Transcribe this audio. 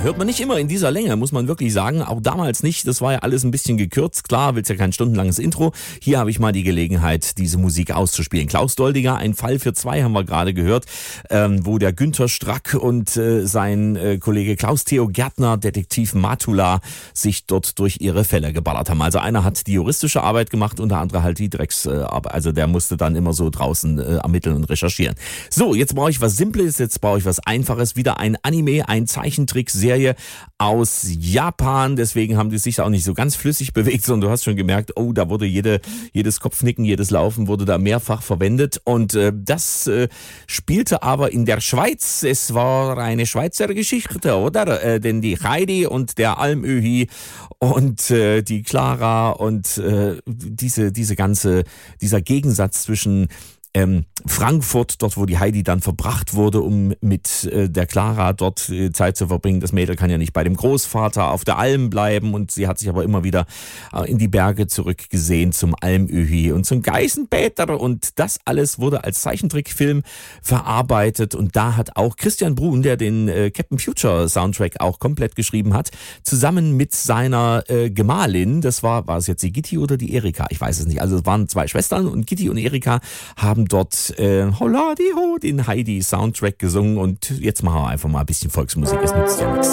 hört man nicht immer in dieser Länge, muss man wirklich sagen. Auch damals nicht, das war ja alles ein bisschen gekürzt. Klar, willst ja kein stundenlanges Intro. Hier habe ich mal die Gelegenheit, diese Musik auszuspielen. Klaus Doldinger, ein Fall für zwei, haben wir gerade gehört, wo der Günther Strack und sein Kollege Klaus-Theo Gärtner, Detektiv Matula, sich dort durch ihre Fälle geballert haben. Also einer hat die juristische Arbeit gemacht und der andere halt die Drecksarbeit. Also der musste dann immer so draußen ermitteln und recherchieren. So, jetzt brauche ich was Simples, jetzt brauche ich was Einfaches. Wieder ein Anime, ein Zeichentrickserie aus Japan. Deswegen haben die sich auch nicht so ganz flüssig bewegt, sondern du hast schon gemerkt, oh, da wurde jedes Kopfnicken, jedes Laufen wurde da mehrfach verwendet. Und das spielte aber in der Schweiz. Es war eine Schweizer Geschichte, oder? Denn die Heidi und der Almöhi und die Clara und dieser Gegensatz zwischen Frankfurt, dort wo die Heidi dann verbracht wurde, um mit der Clara dort Zeit zu verbringen. Das Mädel kann ja nicht bei dem Großvater auf der Alm bleiben und sie hat sich aber immer wieder in die Berge zurückgesehen zum Almöhi und zum Geißenpeter und das alles wurde als Zeichentrickfilm verarbeitet und da hat auch Christian Bruhn, der den Captain Future Soundtrack auch komplett geschrieben hat, zusammen mit seiner Gemahlin, das war es jetzt die Gitti oder die Erika? Ich weiß es nicht. Also es waren zwei Schwestern und Gitti und Erika haben dort Holla die Ho den Heidi Soundtrack gesungen und jetzt machen wir einfach mal ein bisschen Volksmusik, es nützt ja nichts.